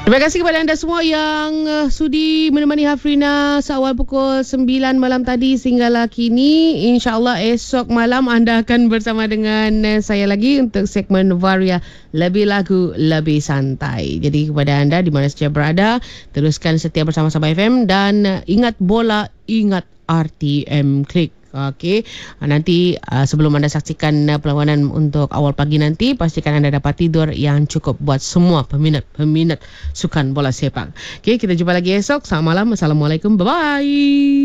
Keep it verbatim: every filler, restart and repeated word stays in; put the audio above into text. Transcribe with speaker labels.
Speaker 1: Terima kasih kepada anda semua yang uh, sudi menemani Hafrina seawal pukul sembilan malam tadi sehinggalah kini. InsyaAllah esok malam anda akan bersama dengan uh, saya lagi untuk segmen Varia, lebih lagu, lebih santai. Jadi kepada anda di mana saja berada, teruskan setia bersama Sabah F M dan uh, ingat bola, ingat R T M Klik. Okey, nanti uh, sebelum anda saksikan uh, perlawanan untuk awal pagi nanti, pastikan anda dapat tidur yang cukup buat semua peminat-peminat sukan bola sepak. Okey, kita jumpa lagi esok. Selamat malam. Assalamualaikum. Bye-bye.